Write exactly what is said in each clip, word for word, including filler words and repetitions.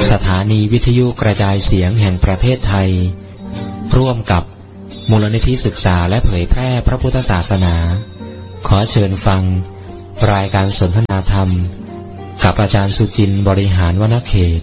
สถานีวิทยุกระจายเสียงแห่งประเทศไทยร่วมกับมูลนิธิศึกษาและเผยแพร่พระพุทธศาสนาขอเชิญฟังรายการสนทนาธรรมกับอาจารย์สุจินต์บริหารวณเขต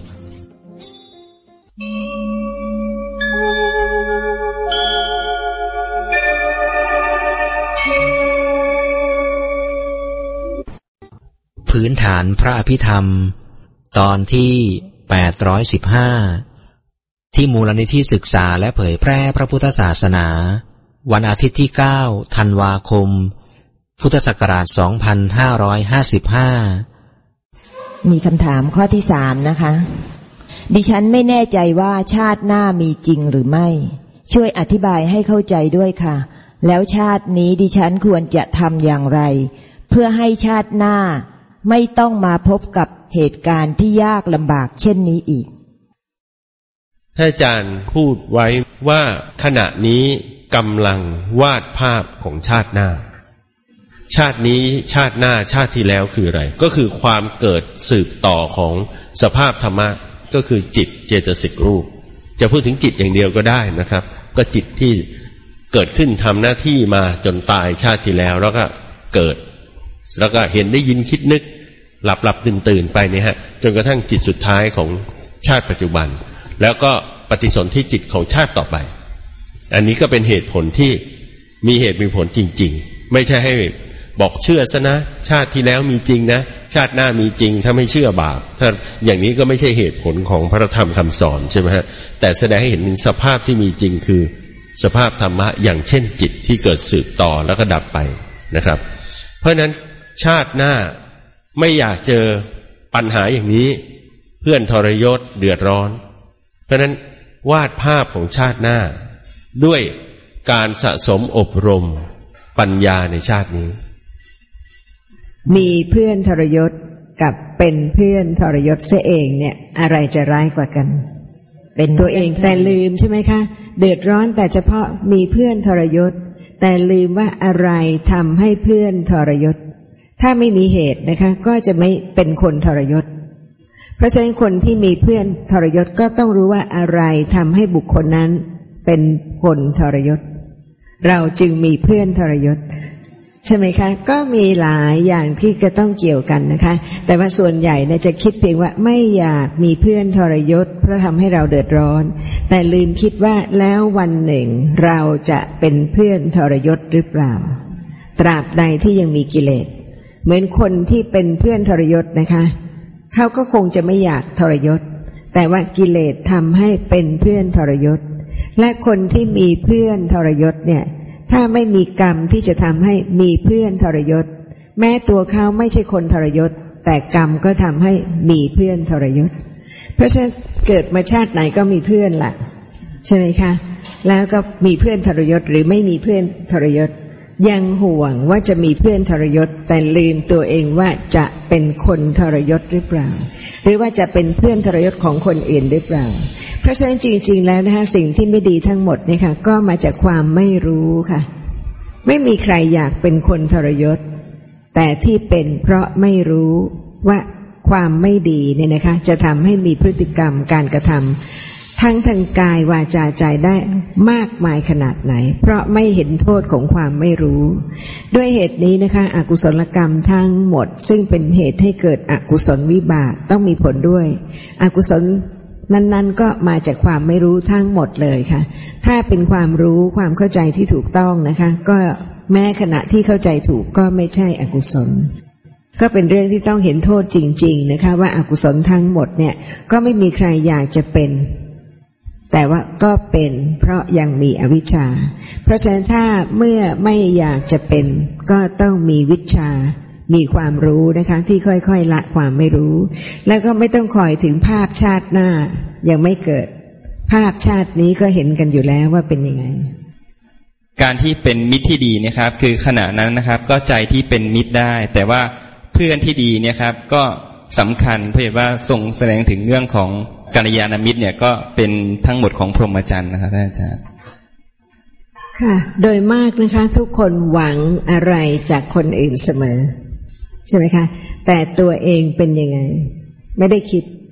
พื้นฐานพระอภิธรรมตอนที่แปดร้อยสิบห้าที่มูลนิธิศึกษาและเผยแพร่พระพุทธศาสนาวันอาทิตย์ที่เก้าธันวาคมพุทธศักราชสองพันห้าร้อยห้าสิบห้ามีคำถามข้อที่สามนะคะดิฉันไม่แน่ใจว่าชาติหน้ามีจริงหรือไม่ช่วยอธิบายให้เข้าใจด้วยค่ะแล้วชาตินี้ดิฉันควรจะทำอย่างไรเพื่อให้ชาติหน้าไม่ต้องมาพบกับเหตุการณ์ที่ยากลำบากเช่นนี้อีกท่านอาจารย์พูดไว้ว่าขณะนี้กำลังวาดภาพของชาติหน้าชาตินี้ชาติหน้าชาติที่แล้วคืออะไรก็คือความเกิดสืบต่อของสภาพธรรมะก็คือจิตเจตสิกรูปจะพูดถึงจิตอย่างเดียวก็ได้นะครับก็จิตที่เกิดขึ้นทำหน้าที่มาจนตายชาติที่แล้วแล้วก็เกิดแล้วก็เห็นได้ยินคิดนึกหลับหลับตื่นตื่นไปเนี่ยฮะจนกระทั่งจิตสุดท้ายของชาติปัจจุบันแล้วก็ปฏิสนธิจิตของชาติต่อไปอันนี้ก็เป็นเหตุผลที่มีเหตุมีผลจริงๆไม่ใช่ให้บอกเชื่อซะนะชาติที่แล้วมีจริงนะชาติหน้ามีจริงถ้าไม่เชื่อบาปถ้าอย่างนี้ก็ไม่ใช่เหตุผลของพระธรรมคำสอนใช่ไหมฮะแต่แสดงให้เห็นถึงสภาพที่มีจริงคือสภาพธรรมะอย่างเช่นจิตที่เกิดสืบต่อแล้วก็ดับไปนะครับเพราะฉะนั้นชาติหน้าไม่อยากเจอปัญหาอย่างนี้เพื่อนทรยศเดือดร้อนเพราะฉะนั้นวาดภาพของชาติหน้าด้วยการสะสมอบรมปัญญาในชาตินี้มีเพื่อนทรยศกับเป็นเพื่อนทรยศเสียเองเนี่ยอะไรจะร้ายกว่ากันเป็นตัวเองแต่ลืมใช่ไหมคะเดือดร้อนแต่เฉพาะมีเพื่อนทรยศแต่ลืมว่าอะไรทำให้เพื่อนทรยศถ้าไม่มีเหตุนะคะก็จะไม่เป็นคนทรยศเพราะฉะนั้นคนที่มีเพื่อนทรยศก็ต้องรู้ว่าอะไรทำให้บุคคลนั้นเป็นคนทรยศเราจึงมีเพื่อนทรยศใช่ไหมคะก็มีหลายอย่างที่จะต้องเกี่ยวกันนะคะแต่ว่าส่วนใหญ่เนี่ยจะคิดเพียงว่าไม่อยากมีเพื่อนทรยศเพราะทำให้เราเดือดร้อนแต่ลืมคิดว่าแล้ววันหนึ่งเราจะเป็นเพื่อนทรยศหรือเปล่าตราบใดที่ยังมีกิเลสเหมือนคนที่เป็นเพื่อนทรยศนะคะเขาก็คงจะไม่อยากทรยศแต่ว่ากิเลสทำให้เป็นเพื่อนทรยศและคนที่มีเพื่อนทรยศเนี่ยถ้าไม่มีกรรมที่จะทำให้มีเพื่อนทรยศแม้ตัวเขาไม่ใช่คนทรยศแต่กรรมก็ทำให้มีเพื่อนทรยศเพราะฉะนั้นเกิดมาชาติไหนก็มีเพื่อนล่ะใช่ไหมคะแล้วก็มีเพื่อนทรยศหรือไม่มีเพื่อนทรยศยังห่วงว่าจะมีเพื่อนทรยศแต่ลืมตัวเองว่าจะเป็นคนทรยศหรือเปล่าหรือว่าจะเป็นเพื่อนทรยศของคนอื่นหรือเปล่าเพราะฉะนั้นจริงๆแล้วนะคะสิ่งที่ไม่ดีทั้งหมดเนี่ยค่ะก็มาจากความไม่รู้ค่ะไม่มีใครอยากเป็นคนทรยศแต่ที่เป็นเพราะไม่รู้ว่าความไม่ดีเนี่ยนะคะจะทำให้มีพฤติกรรมการกระทำทั้งทางกายวาจาใจได้มากมายขนาดไหนเพราะไม่เห็นโทษของความไม่รู้ด้วยเหตุนี้นะคะอกุศลกรรมทั้งหมดซึ่งเป็นเหตุให้เกิดอกุศลวิบากต้องมีผลด้วยอกุศลนั้นๆก็มาจากความไม่รู้ทั้งหมดเลยค่ะถ้าเป็นความรู้ความเข้าใจที่ถูกต้องนะคะก็แม้ขณะที่เข้าใจถูกก็ไม่ใช่อกุศลก็เป็นเรื่องที่ต้องเห็นโทษจริงๆนะคะว่าอกุศลทั้งหมดเนี่ยก็ไม่มีใครอยากจะเป็นแต่ว่าก็เป็นเพราะยังมีอวิชชาเพราะฉะนั้นถ้าเมื่อไม่อยากจะเป็นก็ต้องมีวิชชามีความรู้นะคะที่ค่อยๆละความไม่รู้แล้วก็ไม่ต้องคอยถึงภาพชาติหน้ายังไม่เกิดภาพชาตินี้ก็เห็นกันอยู่แล้วว่าเป็นยังไงการที่เป็นมิตรที่ดีนะครับคือขณะนั้นนะครับก็ใจที่เป็นมิตรได้แต่ว่าเพื่อนที่ดีเนี่ยครับก็สำคัญเพราะว่าทรงแสดงถึงเรื่องของกัลยาณมิตรเนี่ยก็เป็นทั้งหมดของพรหมจรรย์นะครับท่านอาจารย์ค่ะโดยมากนะคะทุกคนหวังอะไรจากคนอื่นเสมอใช่ไหมคะแต่ตัวเองเป็นยังไงไม่ได้คิด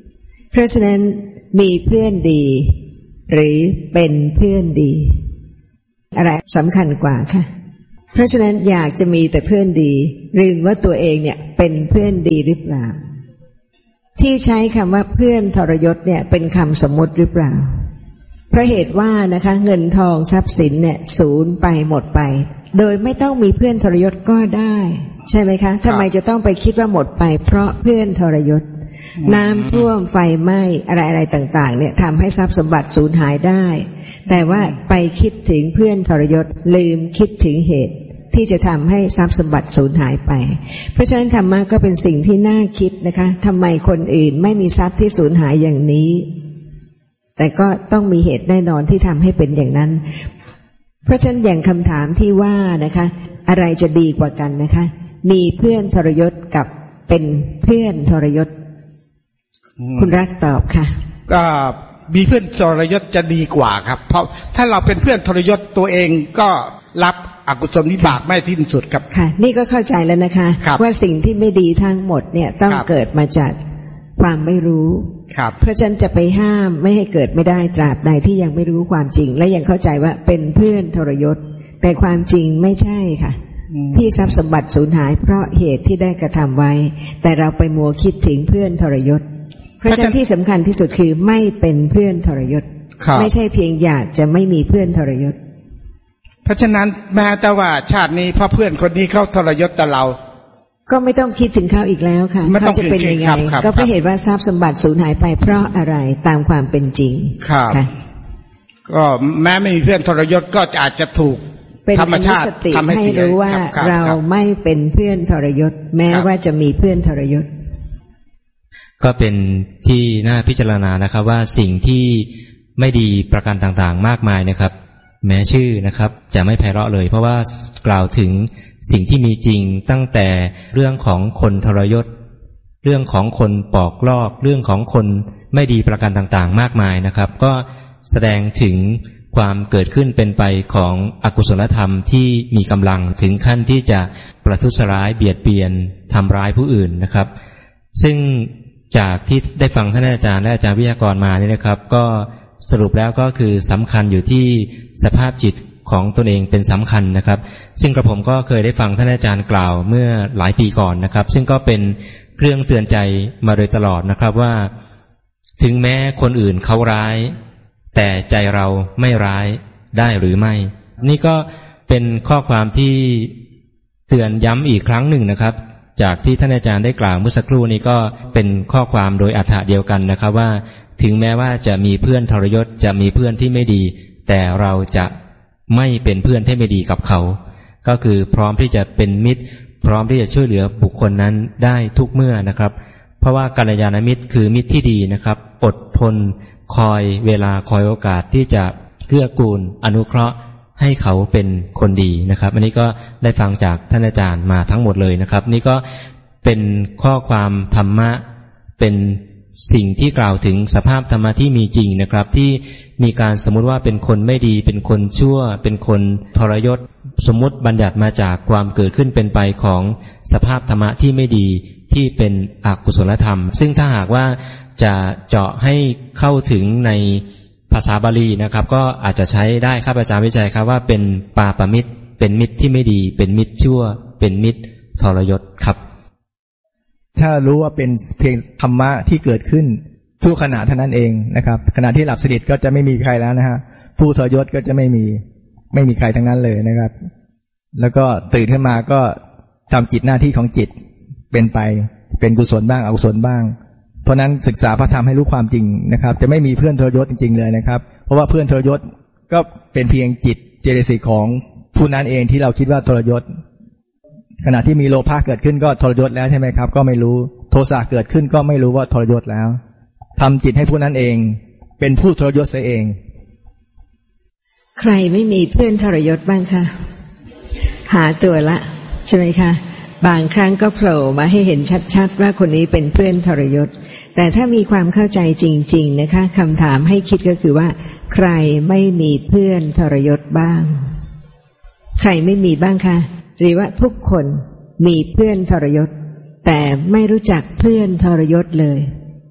เพราะฉะนั้นมีเพื่อนดีหรือเป็นเพื่อนดีอะไรสำคัญกว่าค่ะเพราะฉะนั้นอยากจะมีแต่เพื่อนดีลืมว่าตัวเองเนี่ยเป็นเพื่อนดีหรือเปล่าที่ใช้คำว่าเพื่อนทรยศเนี่ยเป็นคำสมมติหรือเปล่าเพราะเหตุว่านะคะเงินทองทรัพย์สินเนี่ยสูญไปหมดไปโดยไม่ต้องมีเพื่อนทรยศก็ได้ใช่ไหมคะทำไมจะต้องไปคิดว่าหมดไปเพราะเพื่อนทรยศน้ำท่วมไฟไหม้อะไรๆต่างๆเนี่ยทำให้ทรัพย์สมบัติสูญหายได้แต่ว่าไปคิดถึงเพื่อนทรยศลืมคิดถึงเหตุที่จะทำให้ทรัพย์สมบัติสูญหายไปเพราะฉะนั้นธรรมะก็เป็นสิ่งที่น่าคิดนะคะทำไมคนอื่นไม่มีทรัพย์ที่สูญหายอย่างนี้แต่ก็ต้องมีเหตุแน่นอนที่ทำให้เป็นอย่างนั้นเพราะฉะนั้นอย่างคำถามที่ว่านะคะอะไรจะดีกว่ากันนะคะมีเพื่อนทรยศกับเป็นเพื่อนทรยศคุณรักตอบค่ะก็มีเพื่อนทรยศจะดีกว่าครับเพราะถ้าเราเป็นเพื่อนทรยศตัวเองก็รับอกุศลวิบากไม่สิ้นสุดครับค่ะนี่ก็เข้าใจแล้วนะคะว่าสิ่งที่ไม่ดีทั้งหมดเนี่ยต้องเกิดมาจากความไม่รู้เพราะฉะนั้นจะไปห้ามไม่ให้เกิดไม่ได้ตราบใดที่ยังไม่รู้ความจริงและยังเข้าใจว่าเป็นเพื่อนทรยศแต่ความจริงไม่ใช่ค่ะที่ทรัพย์สมบัติสูญหายเพราะเหตุที่ได้กระทำไว้แต่เราไปมัวคิดถึงเพื่อนทรยศเพราะฉะนั้นที่สำคัญที่สุดคือไม่เป็นเพื่อนทรยศไม่ใช่เพียงอยากจะไม่มีเพื่อนทรยศเพราะฉะนั้นแม้แต่ว่าชาตินี้พ่อเพื่อนคนนี้เขาทรยศต่อเราก็ไม่ต้องคิดถึงเขาอีกแล้วค่ะเขาจะเป็นยังไงก็เพราะเหตุว่าทรัพย์สมบัติสูญหายไปเพราะอะไรตามความเป็นจริงค่ะก็แม้ไม่มีเพื่อนทรยศก็อาจจะถูกธรรมชาติทำให้รู้ว่าเราไม่เป็นเพื่อนทรยศแม้ว่าจะมีเพื่อนทรยศก็เป็นที่น่าพิจารณานะครับว่าสิ่งที่ไม่ดีประการต่างๆมากมายนะครับแม้ชื่อนะครับจะไม่ไพเราะเลยเพราะว่ากล่าวถึงสิ่งที่มีจริงตั้งแต่เรื่องของคนทรยศเรื่องของคนปอกลอกเรื่องของคนไม่ดีประการต่างๆมากมายนะครับก็แสดงถึงความเกิดขึ้นเป็นไปของอกุศลธรรมที่มีกำลังถึงขั้นที่จะประทุษร้ายเบียดเบียนทำร้ายผู้อื่นนะครับซึ่งจากที่ได้ฟังท่านอาจารย์และอาจารย์วิทยากรมานี่นะครับก็สรุปแล้วก็คือสำคัญอยู่ที่สภาพจิตของตนเองเป็นสำคัญนะครับซึ่งกระผมก็เคยได้ฟังท่านอาจารย์กล่าวเมื่อหลายปีก่อนนะครับซึ่งก็เป็นเครื่องเตือนใจมาโดยตลอดนะครับว่าถึงแม้คนอื่นเขาร้ายแต่ใจเราไม่ร้ายได้หรือไม่นี่ก็เป็นข้อความที่เตือนย้ำอีกครั้งหนึ่งนะครับจากที่ท่านอาจารย์ได้กล่าวเมื่อสักครู่นี้ก็เป็นข้อความโดยอรรถะเดียวกันนะครับว่าถึงแม้ว่าจะมีเพื่อนทรยศจะมีเพื่อนที่ไม่ดีแต่เราจะไม่เป็นเพื่อนที่ไม่ดีกับเขาก็คือพร้อมที่จะเป็นมิตรพร้อมที่จะช่วยเหลือบุคคลนั้นได้ทุกเมื่อนะครับเพราะว่ากัลยาณมิตรคือมิตรที่ดีนะครับอดทนคอยเวลาคอยโอกาสที่จะเกื้อกูลอนุเคราะห์ให้เขาเป็นคนดีนะครับอันนี้ก็ได้ฟังจากท่านอาจารย์มาทั้งหมดเลยนะครับนี่ก็เป็นข้อความธรรมะเป็นสิ่งที่กล่าวถึงสภาพธรรมะที่มีจริงนะครับที่มีการสมมุติว่าเป็นคนไม่ดีเป็นคนชั่วเป็นคนทรยศสมมุติบัญญัติมาจากความเกิดขึ้นเป็นไปของสภาพธรรมะที่ไม่ดีที่เป็นอกุศลธรรมซึ่งถ้าหากว่าจะเจาะให้เข้าถึงในภาษาบาลีนะครับก็อาจจะใช้ได้ครับอาจารย์วิจัยครับว่าเป็นปาปมิตรเป็นมิตรที่ไม่ดีเป็นมิตรชั่วเป็นมิตรทรยศครับถ้ารู้ว่าเป็นเพียงธรรมะที่เกิดขึ้นชั่วขณะเท่านั้นเองนะครับขณะที่หลับสนิทก็จะไม่มีใครแล้วนะฮะผู้ทรยศก็จะไม่มีไม่มีใครทั้งนั้นเลยนะครับแล้วก็ตื่นขึ้นมาก็ทำจิตหน้าที่ของจิตเป็นไปเป็นกุศลบ้างอกุศลบ้างเพราะนั้นศึกษาพระธรรมให้รู้ความจริงนะครับจะไม่มีเพื่อนทรยศจริงๆเลยนะครับเพราะว่าเพื่อนทรยศก็เป็นเพียงจิตเจตสิกของผู้นั้นเองที่เราคิดว่าทรยศขณะที่มีโลภะเกิดขึ้นก็ทรยศแล้วใช่ไหมครับก็ไม่รู้โทสะเกิดขึ้นก็ไม่รู้ว่าทรยศแล้วทำจิตให้ผู้นั้นเองเป็นผู้ทรยศเสียเองใครไม่มีเพื่อนทรยศบ้างคะหาตัวละใช่ไหมคะบางครั้งก็โผล่มาให้เห็นชัดๆว่าคนนี้เป็นเพื่อนทรยศแต่ถ้ามีความเข้าใจจริงๆนะคะคำถามให้คิดก็คือว่าใครไม่มีเพื่อนทรยศบ้างใครไม่มีบ้างคะหรือว่าทุกคนมีเพื่อนทรยศแต่ไม่รู้จักเพื่อนทรยศเลย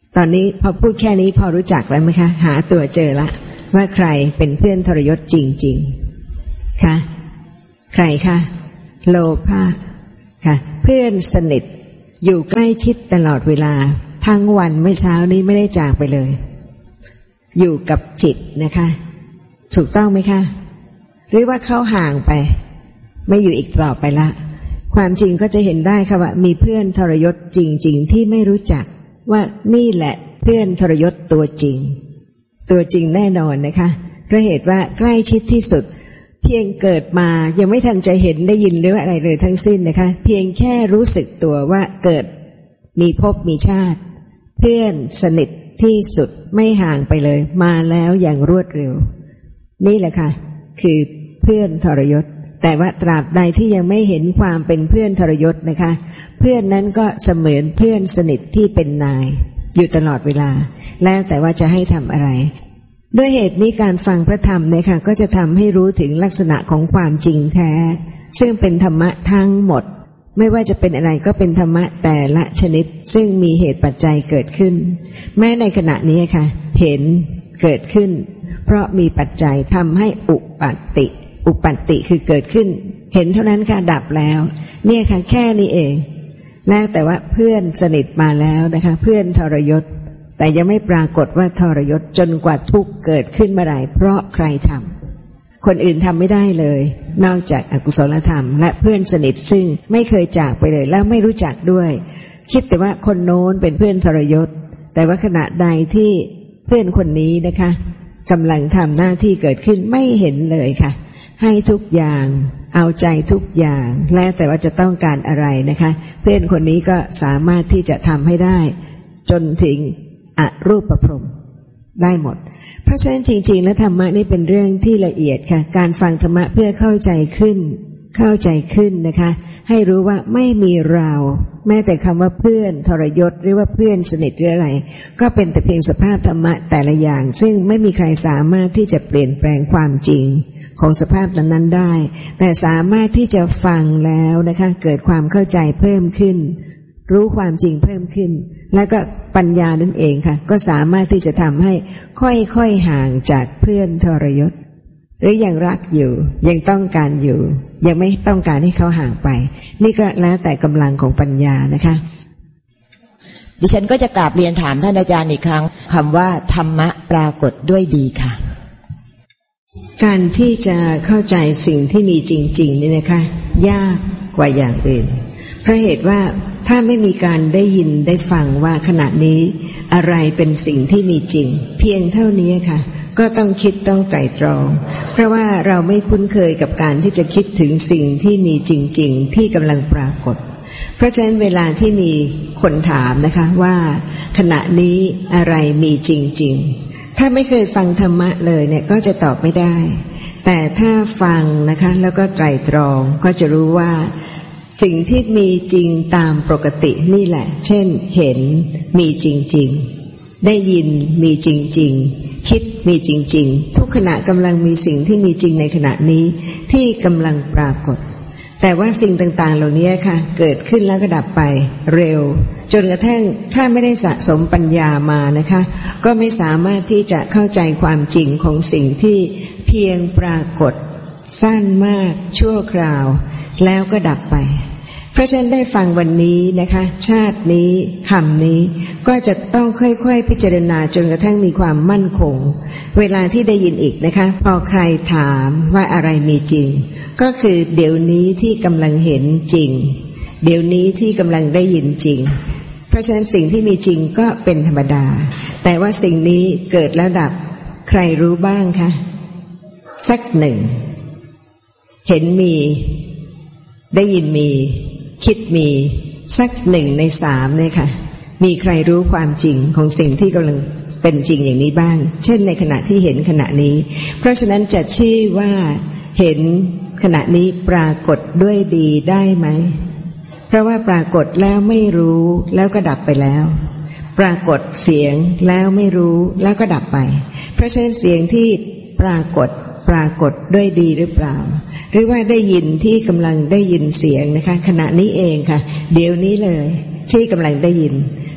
ตอนนี้พอพูดแค่นี้พอรู้จักแล้วไหมคะหาตัวเจอละว่าใครเป็นเพื่อนทรยศจริงๆคะใครคะโลภะค่ะเพื่อนสนิทอยู่ใกล้ชิดตลอดเวลาทั้งวันเมื่อเช้านี้ไม่ได้จากไปเลยอยู่กับจิตนะคะถูกต้องไหมคะหรือว่าเขาห่างไปไม่อยู่อีกต่อไปละความจริงก็จะเห็นได้ค่ะว่ามีเพื่อนทรยศจริงๆที่ไม่รู้จักว่านี่แหละเพื่อนทรยศตัวจริงตัวจริงแน่นอนนะคะเพราะเหตุว่าใกล้ชิดที่สุดเพียงเกิดมายังไม่ทันจะเห็นได้ยินหรืออะไรเลยทั้งสิ้นนะคะเพียงแค่รู้สึกตัวว่าเกิดมีภพมีชาติเพื่อนสนิทที่สุดไม่ห่างไปเลยมาแล้วอย่างรวดเร็วนี่แหละค่ะคือเพื่อนทรยศแต่ว่าตราบใดที่ยังไม่เห็นความเป็นเพื่อนทรยศนะคะเพื่อนนั้นก็เสมือนเพื่อนสนิทที่เป็นนายอยู่ตลอดเวลาแล้วแต่ว่าจะให้ทำอะไรด้วยเหตุนี้การฟังพระธรรมเนี่ยค่ะก็จะทำให้รู้ถึงลักษณะของความจริงแท้ซึ่งเป็นธรรมะทั้งหมดไม่ว่าจะเป็นอะไรก็เป็นธรรมะแต่ละชนิดซึ่งมีเหตุปัจจัยเกิดขึ้นแม้ในขณะนี้ค่ะเห็นเกิดขึ้นเพราะมีปัจจัยทำให้อุปัตติอุปัตติคือเกิดขึ้นเห็นเท่านั้นค่ะดับแล้วเนี่ยค่ะแค่นี้เองแล้วแต่ว่าเพื่อนสนิทมาแล้วนะคะเพื่อนทรยศแต่ยังไม่ปรากฏว่าทรยศจนกว่าทุกข์เกิดขึ้นเมื่อไหร่เพราะใครทำคนอื่นทำไม่ได้เลยนอกจากอกุศลธรรมและเพื่อนสนิทซึ่งไม่เคยจากไปเลยแล้วไม่รู้จักด้วยคิดแต่ว่าคนโน้นเป็นเพื่อนทรยศแต่ว่าขณะใดที่เพื่อนคนนี้นะคะกำลังทำหน้าที่เกิดขึ้นไม่เห็นเลยค่ะให้ทุกอย่างเอาใจทุกอย่างแล้วแต่ว่าจะต้องการอะไรนะคะเพื่อนคนนี้ก็สามารถที่จะทำให้ได้จนถึงอรูปพรหมได้หมดเพราะฉะนั้นจริงๆแล้วธรรมะนี่เป็นเรื่องที่ละเอียดค่ะการฟังธรรมะเพื่อเข้าใจขึ้นเข้าใจขึ้นนะคะให้รู้ว่าไม่มีเราแม้แต่คำว่าเพื่อนทรยศหรือว่าเพื่อนสนิทหรืออะไรก็เป็นแต่เพียงสภาพธรรมะแต่ละอย่างซึ่งไม่มีใครสามารถที่จะเปลี่ยนแปลงความจริงของสภาพนั้นๆได้แต่สามารถที่จะฟังแล้วนะคะเกิดความเข้าใจเพิ่มขึ้นรู้ความจริงเพิ่มขึ้นแล้วก็ปัญญานั่นเองค่ะก็สามารถที่จะทำให้ค่อยๆห่างจากเพื่อนทรยศหรือยังรักอยู่ยังต้องการอยู่ยังไม่ต้องการให้เขาห่างไปนี่ก็แล้วแต่กำลังของปัญญานะคะดิฉันก็จะกราบเรียนถามท่านอาจารย์อีกครั้งคำว่าธรรมะปรากฏด้วยดีค่ะการที่จะเข้าใจสิ่งที่มีจริงๆนี่นะคะยากกว่าอย่างอื่นเพราะเหตุว่าถ้าไม่มีการได้ยินได้ฟังว่าขณะนี้อะไรเป็นสิ่งที่มีจริงเพียงเท่านี้ค่ะก็ต้องคิดต้องไตร่ตรองเพราะว่าเราไม่คุ้นเคยกับการที่จะคิดถึงสิ่งที่มีจริงๆที่กำลังปรากฏเพราะฉะนั้นเวลาที่มีคนถามนะคะว่าขณะนี้อะไรมีจริงๆถ้าไม่เคยฟังธรรมะเลยเนี่ยก็จะตอบไม่ได้แต่ถ้าฟังนะคะแล้วก็ไตร่ตรองก็จะรู้ว่าสิ่งที่มีจริงตามปกตินี่แหละเช่นเห็นมีจริงๆได้ยินมีจริงๆคิดมีจริงๆทุกขณะกำลังมีสิ่งที่มีจริงในขณะนี้ที่กำลังปรากฏแต่ว่าสิ่งต่างๆเหล่านี้ค่ะเกิดขึ้นแล้วก็ดับไปเร็วจนกระทั่งถ้าไม่ได้สะสมปัญญามานะคะก็ไม่สามารถที่จะเข้าใจความจริงของสิ่งที่เพียงปรากฏสั้นมากชั่วคราวแล้วก็ดับไปเพราะฉะนั้นได้ฟังวันนี้นะคะชาตินี้คำนี้ก็จะต้องค่อยๆพิจารณาจนกระทั่งมีความมั่นคงเวลาที่ได้ยินอีกนะคะพอใครถามว่าอะไรมีจริงก็คือเดี๋ยวนี้ที่กำลังเห็นจริงเดี๋ยวนี้ที่กำลังได้ยินจริงเพราะฉะนั้นสิ่งที่มีจริงก็เป็นธรรมดาแต่ว่าสิ่งนี้เกิดแล้วดับใครรู้บ้างคะสักหนึ่งเห็นมีได้ยินมีคิดมีสักหนึ่งในสามเนี่ยค่ะมีใครรู้ความจริงของสิ่งที่กำลังเป็นจริงอย่างนี้บ้างเช่นในขณะที่เห็นขณะนี้เพราะฉะนั้นจะชื่อว่าเห็นขณะนี้ปรากฏด้วยดีได้ไหมเพราะว่าปรากฏแล้วไม่รู้แล้วก็ดับไปแล้วปรากฏเสียงแล้วไม่รู้แล้วก็ดับไปเพราะฉะนั้นเสียงที่ปรากฏปรากฏด้วยดีหรือเปล่าหรือว่าได้ยินที่กำลังได้ยินเสียงนะคะขณะนี้เองค่ะเดี๋ยวนี้เลยที่กำลังได้ยิน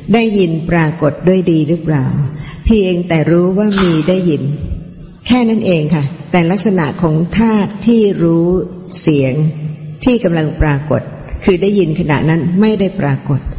ได้ยินปรากฏด้วยดีหรือเปล่าเพียงแต่รู้ว่ามีได้ยินแค่นั้นเองค่ะแต่ลักษณะของธาตุที่รู้เสียงที่กำลังปรากฏคือได้ยินขณะนั้นไม่ได้ปรากฏ